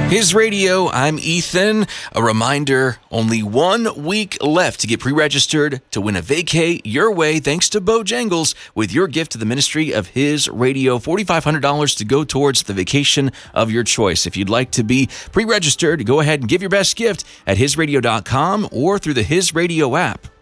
His Radio, I'm Ethan. A reminder, only 1 week left to get pre-registered to win a vacay your way thanks to Bojangles with your gift to the ministry of His Radio. $4,500 to go towards the vacation of your choice. If you'd like to be pre-registered, go ahead and give your best gift at hisradio.com or through the His Radio app.